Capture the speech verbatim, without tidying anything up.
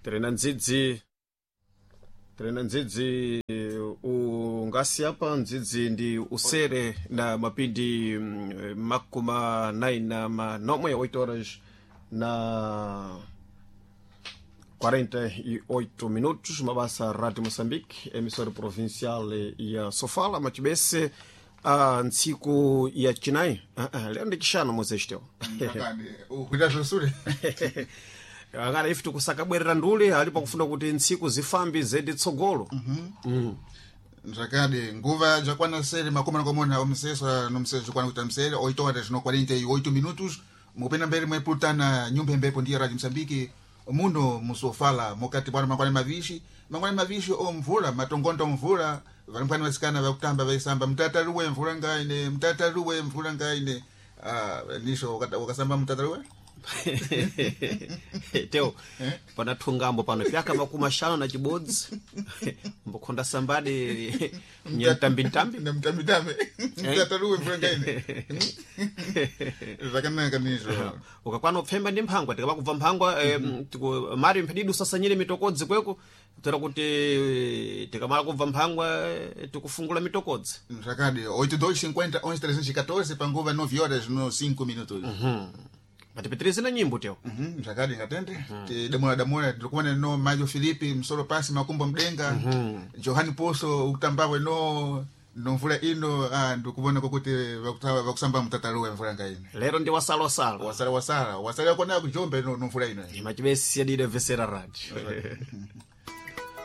Trena ndzidzi Trena ndzidzi ungasi hapa ndzidzi ndi usere na mapindi makuma naina manomwe oito horas na quarenta e oito minutos, mabasa Rádio Moçambique, emissora provincial ya Sofala, matibese a ntsiku ya chinai. Ah ah, leo ndikishana muzesteo. Ukuita zosule. Agora ife tikusakabwerera ndule alipo kufuna kuti ntsiku zifambi zedi tsogolo. Mhm. Mhm. Nzakade nguva jakwana sere makumi na komona omsesa no msesa jakwana kutamsere oito horas no quarenta e oito minutos mupena mbere mwepultana nyumba mbepo ndiye Rádio Moçambique muno musofala mokati bwana mangwale mavishi mangwale mavishi o mvula matongondo mvula vanipani vasikana vakutamba vaisamba mtataruwe mvula ngaine mtataruwe mvula ngaine ah nisho wakasamba mtataruwe Teo pana tungambo pano pyaka makumi mashanu na chibodzi mbokonda sambadi nyentambi ntambi na mtambi tambe mtataruwe mvula ngaine zakana kanisho ukakwana upfemba ndi mphangwa tikaba kubva mphangwa tiku mari mphedidu sasanyire mitokodzi kweko tera kuti tikamala kubva mphangwa tikufungula mitokodzi Zakade oito dois cinquenta onze trezentos e quatorze panguva nove horas no cinco minutos. Mhm. Matipitirize na nyimbo teo. Mhm, zakade ngatende. Te demora damora tukumana no Majo Filipe msoro pasi makumbo mdenga. Johani Poso utambawe no no mvula ino ah ndikubona kokuti vakutaba vakusamba mtataruwe mvula ngaine. Lero ndi wasalo salo. Wasala wasala wasala kona kujombe no mvula ino. Machibesi yadide vesera radio.